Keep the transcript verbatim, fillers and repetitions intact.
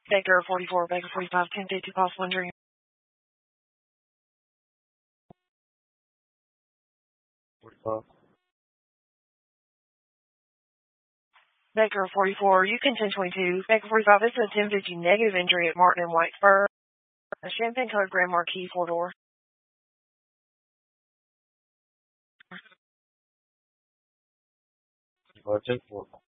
Baker forty-four, Baker forty-five, ten fifty, possible injury. forty-five. Baker forty-four, you can ten twenty-two. Baker forty-five, this is a ten fifty negative injury at Martin and Whitesburg. A champagne colored Grand Marquis four door. Uh, ten four.